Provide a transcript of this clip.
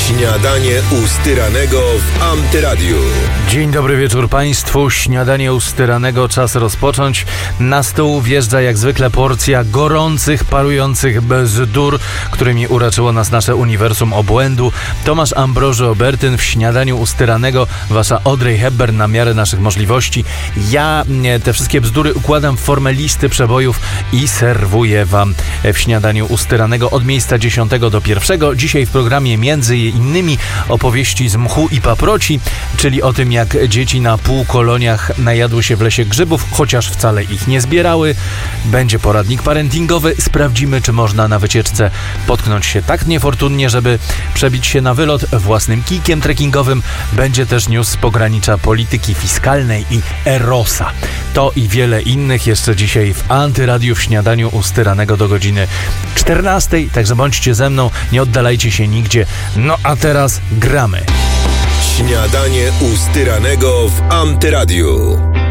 Śniadanie u Styranego w Antyradiu. Dzień dobry wieczór Państwu. Śniadanie u Styranego, czas rozpocząć. Na stół wjeżdża jak zwykle porcja gorących, parujących bzdur, którymi uraczyło nas nasze uniwersum obłędu. Tomasz Ambroży-Obertyn w Śniadaniu u Styranego, wasza Audrey Hepburn na miarę naszych możliwości. Ja te wszystkie bzdury układam w formę listy przebojów i serwuję wam w Śniadaniu u Styranego od miejsca 10 do 1. Dzisiaj w programie między innymi opowieści z mchu i paproci, czyli o tym, jak dzieci na półkoloniach najadły się w lesie grzybów, chociaż wcale ich nie zbierały. Będzie poradnik parentingowy. Sprawdzimy, czy można na wycieczce potknąć się tak niefortunnie, żeby przebić się na wylot własnym kijkiem trekkingowym. Będzie też news z pogranicza polityki fiskalnej i Erosa. To i wiele innych jeszcze dzisiaj w Antyradiu w Śniadaniu u Styranego do godziny 14. Także bądźcie ze mną, nie oddalajcie się nigdzie. No a teraz gramy. Śniadanie u Styranego w Antyradiu.